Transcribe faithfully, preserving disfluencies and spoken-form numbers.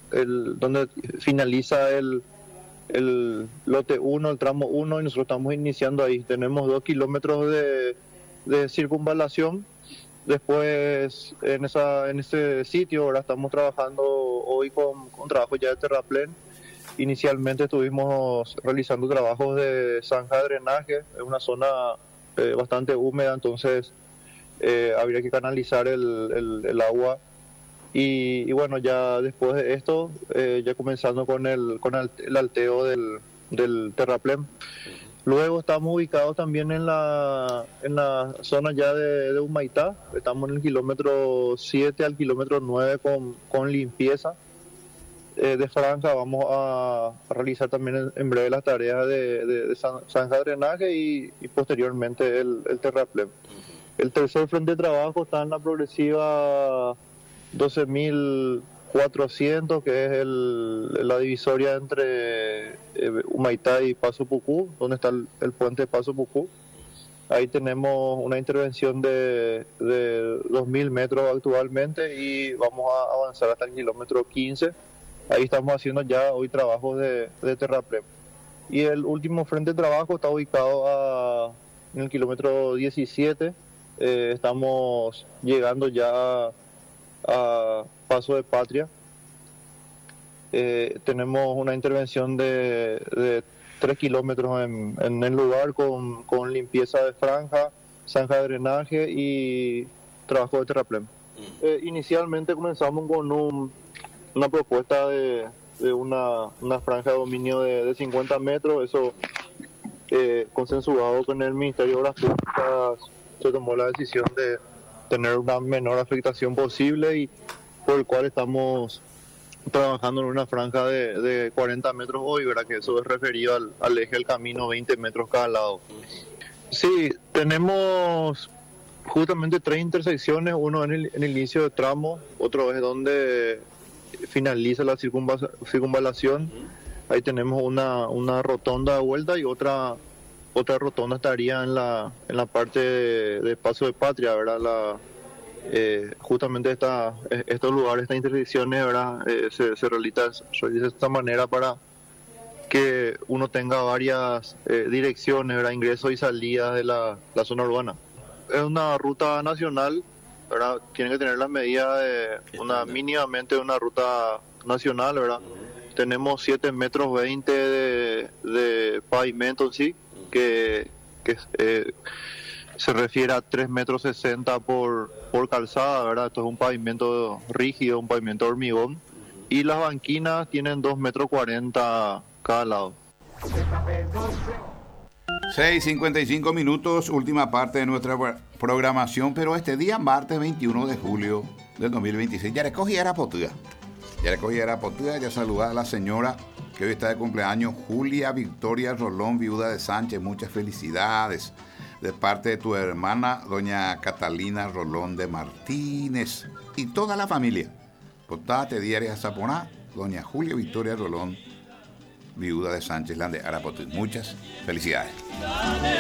el, donde finaliza el, el lote uno, el tramo uno, y nosotros estamos iniciando ahí. Tenemos dos kilómetros de, de circunvalación. Después, en esa en ese sitio, ahora estamos trabajando hoy con, con trabajo ya de terraplén. Inicialmente estuvimos realizando trabajos de zanja de drenaje, es una zona eh, bastante húmeda, entonces eh, habría que canalizar el, el, el agua. Y, y bueno, ya después de esto, eh, ya comenzando con el, con el, el alteo del, del terraplén. Luego estamos ubicados también en la, en la zona ya de, de Humaitá. Estamos en el kilómetro siete al kilómetro nueve con, con limpieza eh, de franja. Vamos a, a realizar también en, en breve las tareas de, de, de zanja de drenaje y, y posteriormente el, el terraplén. El tercer frente de trabajo está en la progresiva doce mil cuatrocientos, que es el, la divisoria entre eh, Humaitá y Paso Pucú, donde está el, el puente de Paso Pucú. Ahí tenemos una intervención de, de dos mil metros actualmente y vamos a avanzar hasta el kilómetro quince. Ahí estamos haciendo ya hoy trabajos de, de terraplén. Y el último frente de trabajo está ubicado a, en el kilómetro diecisiete. Eh, estamos llegando ya a Paso de Patria. Eh, tenemos una intervención de, de tres kilómetros en, en el lugar con, con limpieza de franja, zanja de drenaje y trabajo de terraplén. Eh, inicialmente comenzamos con un, una propuesta de, de una, una franja de dominio de, de cincuenta metros. Eso eh, consensuado con el Ministerio de Obras Públicas, se tomó la decisión de tener una menor afectación posible y por el cual estamos trabajando en una franja de, de cuarenta metros hoy, ¿verdad? Que eso es referido al, al eje del camino, veinte metros cada lado. Sí, tenemos justamente tres intersecciones, uno en el, en el inicio del tramo, otro es donde finaliza la circunval- circunvalación. Ahí tenemos una, una rotonda de vuelta y otra otra rotonda estaría en la en la parte de, de Paso de Patria, ¿verdad? La, eh, justamente esta, estos lugares, estas intersecciones, ¿verdad? Eh, se, se realiza, se realiza de esta manera para que uno tenga varias eh, direcciones, ¿verdad? Ingresos y salidas de la, la zona urbana. Es una ruta nacional, ¿verdad? Tiene que tener las medidas de una mínimamente una ruta nacional, ¿verdad? Uh-huh. Tenemos siete metros veinte de, de pavimento en sí, que, que eh, se refiere a tres metros sesenta por, por calzada, ¿verdad? Esto es un pavimento rígido, un pavimento de hormigón. Uh-huh. Y las banquinas tienen dos metros cuarenta cada lado. seis cincuenta y cinco minutos, última parte de nuestra programación, pero este día, martes veintiuno de julio del dos mil veintiséis, ya recogí Arapotuga. Ya recogí Arapotuga, ya saludar a la señora que hoy está de cumpleaños, Julia Victoria Rolón, viuda de Sánchez. Muchas felicidades de parte de tu hermana, doña Catalina Rolón de Martínez, y toda la familia. Potate diaria Zaponá, doña Julia Victoria Rolón, viuda de Sánchez Lande Arapotuga. Muchas felicidades.